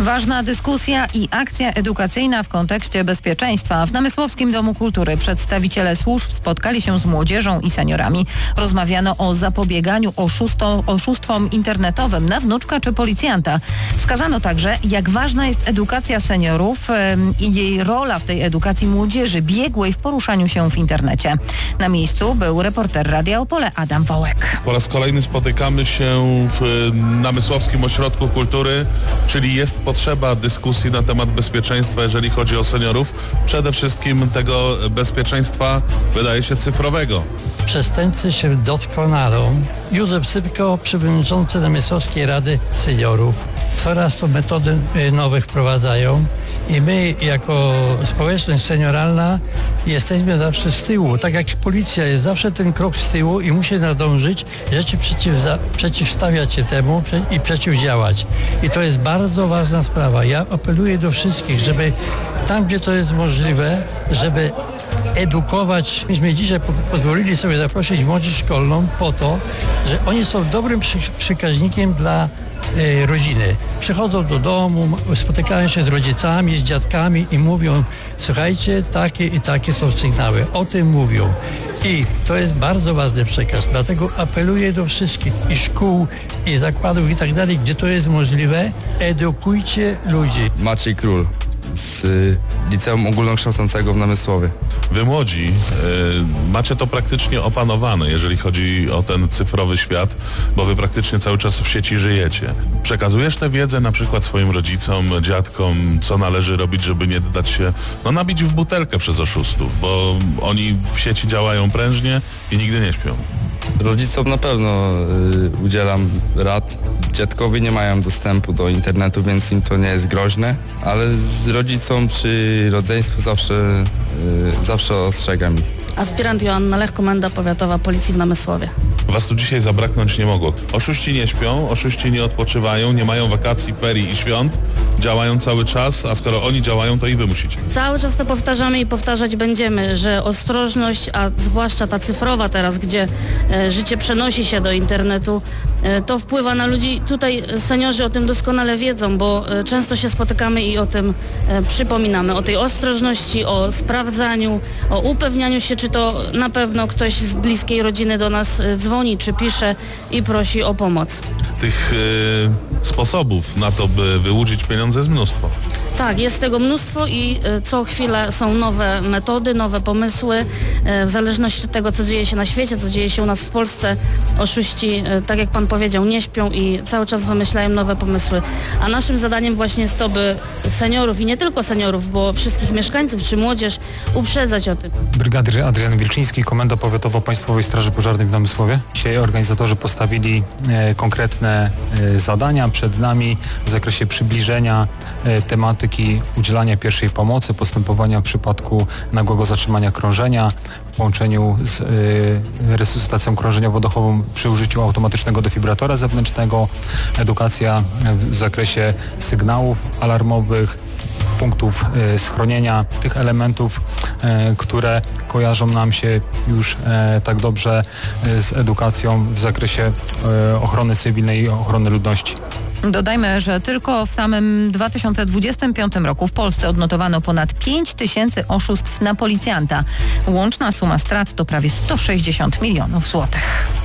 Ważna dyskusja i akcja edukacyjna w kontekście bezpieczeństwa. W Namysłowskim Domu Kultury przedstawiciele służb spotkali się z młodzieżą i seniorami. Rozmawiano o zapobieganiu oszustwom internetowym na wnuczka czy policjanta. Wskazano także, jak ważna jest edukacja seniorów i jej rola w tej edukacji młodzieży biegłej w poruszaniu się w internecie. Na miejscu był reporter Radia Opole Adam Wołek. Po raz kolejny spotykamy się w Namysłowskim Ośrodku Kultury, czyli jest potrzeba dyskusji na temat bezpieczeństwa, jeżeli chodzi o seniorów. Przede wszystkim tego bezpieczeństwa, wydaje się, cyfrowego. Przestępcy się doskonalą. Józef Sypko, przewodniczący Namysłowskiej Rady Seniorów, coraz to metody nowe wprowadzają i my jako społeczność senioralna jesteśmy zawsze z tyłu. Tak jak policja jest zawsze ten krok z tyłu i musi nadążyć, rzeczy przeciwstawiać się temu i przeciwdziałać. I to jest bardzo ważna sprawa. Ja apeluję do wszystkich, żeby tam, gdzie to jest możliwe, żeby edukować. Myśmy dzisiaj pozwolili sobie zaprosić młodzież szkolną po to, że oni są dobrym przekaźnikiem dla rodziny. Przychodzą do domu, spotykają się z rodzicami, z dziadkami i mówią: słuchajcie, takie i takie są sygnały. O tym mówią. I to jest bardzo ważny przekaz. Dlatego apeluję do wszystkich i szkół, i zakładów i tak dalej, gdzie to jest możliwe, edukujcie ludzi. Maciej Król z Liceum Ogólnokształcącego w Namysłowie. Wy młodzi macie to praktycznie opanowane, jeżeli chodzi o ten cyfrowy świat, bo wy praktycznie cały czas w sieci żyjecie. Przekazujesz tę wiedzę na przykład swoim rodzicom, dziadkom, co należy robić, żeby nie dać się nabić w butelkę przez oszustów, bo oni w sieci działają prężnie i nigdy nie śpią. Rodzicom na pewno udzielam rad. Dziadkowie nie mają dostępu do internetu, więc im to nie jest groźne, ale z rodzicom czy rodzeństwu zawsze ostrzegam ich. Aspirant Joanna Lech, Komenda Powiatowa Policji w Namysłowie. Was tu dzisiaj zabraknąć nie mogło. Oszuści nie śpią, oszuści nie odpoczywają, nie mają wakacji, ferii i świąt, działają cały czas, a skoro oni działają, to i wy musicie. Cały czas to powtarzamy i powtarzać będziemy, że ostrożność, a zwłaszcza ta cyfrowa teraz, gdzie życie przenosi się do internetu, to wpływa na ludzi. Tutaj seniorzy o tym doskonale wiedzą, bo często się spotykamy i o tym przypominamy. O tej ostrożności, o sprawdzaniu, o upewnianiu się, czy to na pewno ktoś z bliskiej rodziny do nas dzwoni, czy pisze i prosi o pomoc. Tych sposobów na to, by wyłudzić pieniądze, jest mnóstwo. Tak, jest tego mnóstwo i co chwilę są nowe metody, nowe pomysły. W zależności od tego, co dzieje się na świecie, co dzieje się u nas w Polsce, oszuści, tak jak pan powiedział, nie śpią i cały czas wymyślają nowe pomysły. A naszym zadaniem właśnie jest to, by seniorów i nie tylko seniorów, bo wszystkich mieszkańców czy młodzież uprzedzać o tym. Brygadyr Adrian Wilczyński, Komenda Powiatowa Państwowej Straży Pożarnej w Namysłowie. Dzisiaj organizatorzy postawili konkretne zadania przed nami w zakresie przybliżenia tematyki udzielania pierwszej pomocy, postępowania w przypadku nagłego zatrzymania krążenia w połączeniu z resuscytacją krążeniowo-oddechową przy użyciu automatycznego defibrylatora zewnętrznego, edukacja w zakresie sygnałów alarmowych, punktów schronienia, tych elementów, które kojarzą nam się już tak dobrze z edukacją w zakresie ochrony cywilnej i ochrony ludności. Dodajmy, że tylko w samym 2025 roku w Polsce odnotowano ponad 5 tysięcy oszustw na policjanta. Łączna suma strat to prawie 160 milionów złotych.